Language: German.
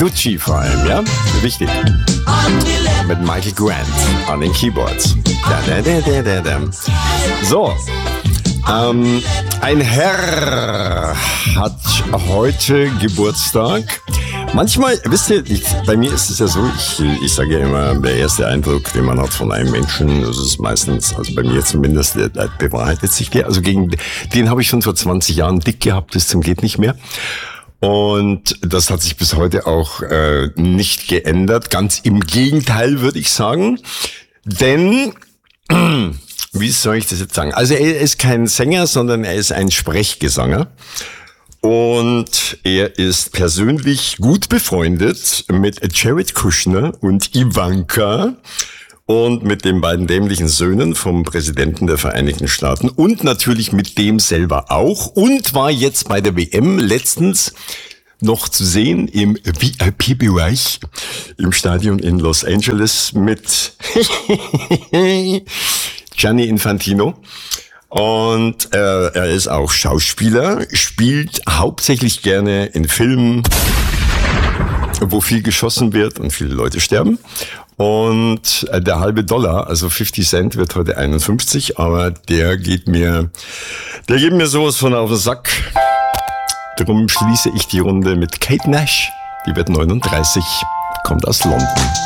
Ducci vor allem, ja? Wichtig. Mit Michael Grant an den Keyboards. So, ein Herr hat heute Geburtstag. Manchmal, wisst ihr, bei mir ist es ja so, ich sage ja immer, der erste Eindruck, den man hat von einem Menschen, das ist meistens, also bei mir zumindest, der bewahrheitet sich der. Also gegen den habe ich schon vor 20 Jahren dick gehabt, bis zum geht nicht mehr. Und das hat sich bis heute auch nicht geändert. Ganz im Gegenteil, würde ich sagen. Denn, wie soll ich das jetzt sagen? Also er ist kein Sänger, sondern er ist ein Sprechgesanger. Und er ist persönlich gut befreundet mit Jared Kushner und Ivanka und mit den beiden dämlichen Söhnen vom Präsidenten der Vereinigten Staaten und natürlich mit dem selber auch und war jetzt bei der WM letztens noch zu sehen im VIP-Bereich im Stadion in Los Angeles mit Gianni Infantino. Und er ist auch Schauspieler, spielt hauptsächlich gerne in Filmen, wo viel geschossen wird und viele Leute sterben. Und der halbe Dollar, also 50 Cent, wird heute 51, aber der geht mir sowas von auf den Sack. Darum schließe ich die Runde mit Kate Nash. Die wird 39, kommt aus London.